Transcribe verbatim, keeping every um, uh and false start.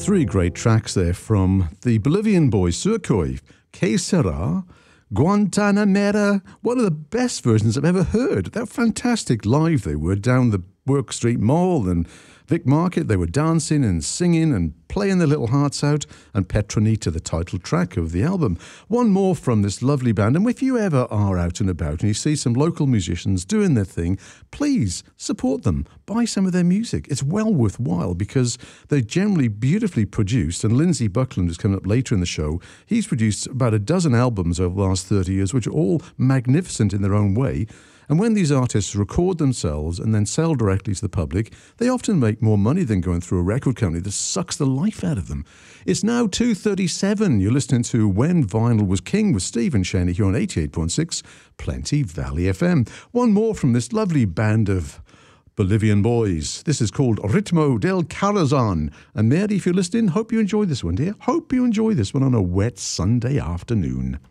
Three great tracks there from the Bolivian boys, Surcoy, Que Sera, Guantanamera, one of the best versions I've ever heard. They're fantastic live they were down the Work Street Mall and Vic Market. They were dancing and singing and playing their little hearts out, and Petronita, the title track of the album. One more from this lovely band, and if you ever are out and about and you see some local musicians doing their thing, please support them. Buy some of their music. It's well worthwhile because they're generally beautifully produced, and Lindsay Buckland is coming up later in the show. He's produced about a dozen albums over the last thirty years, which are all magnificent in their own way. And when these artists record themselves and then sell directly to the public, they often make more money than going through a record company that sucks the life out of them. It's now two thirty-seven. You're listening to When Vinyl Was King with Stephen Shaney here on eighty-eight point six Plenty Valley F M. One more from this lovely band of Bolivian boys. This is called Ritmo del Corazon. And Mary, if you're listening, hope you enjoy this one, dear. Hope you enjoy this one on a wet Sunday afternoon.